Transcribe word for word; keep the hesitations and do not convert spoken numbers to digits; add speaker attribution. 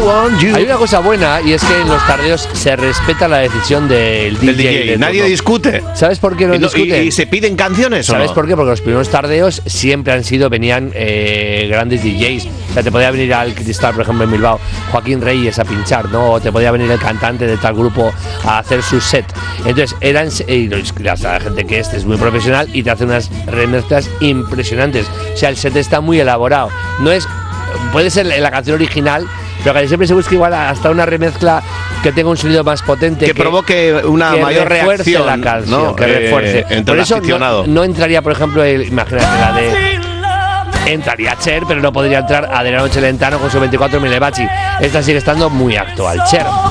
Speaker 1: want you.
Speaker 2: Hay una cosa buena y es que en los tardeos se respeta la decisión del D J.
Speaker 1: Del D J.
Speaker 2: de
Speaker 1: Nadie
Speaker 2: turno.
Speaker 1: discute.
Speaker 2: ¿Sabes por qué no
Speaker 1: y, no-
Speaker 2: discuten?
Speaker 1: y, y se piden canciones, ¿o
Speaker 2: ¿Sabes
Speaker 1: no?
Speaker 2: por qué? Porque los primeros tardeos siempre han sido, venían eh, grandes D Js. O sea, te podía venir al Cristal, por ejemplo, en Bilbao, Joaquín Reyes a pinchar, ¿no? O te podía venir el cantante de tal grupo a hacer su set. Entonces, eran. Y la gente que es, es muy profesional y te hace unas remezclas impresionantes. O sea, el set está muy elaborado. No es. Puede ser la canción original, pero que siempre se busca igual hasta una remezcla que tenga un sonido más potente,
Speaker 1: que, que provoque una
Speaker 2: que
Speaker 1: mayor
Speaker 2: refuerce
Speaker 1: reacción,
Speaker 2: la canción,
Speaker 1: ¿no?
Speaker 2: que
Speaker 1: Eh,
Speaker 2: refuerce.
Speaker 1: entre
Speaker 2: Por
Speaker 1: el
Speaker 2: eso no,
Speaker 1: aficionado.
Speaker 2: no entraría, por ejemplo, el, imagínate la de. Entraría Cher, pero no podría entrar Adriano Celentano con su veinticuatro Milevaci. Esta sigue estando muy actual, Cher.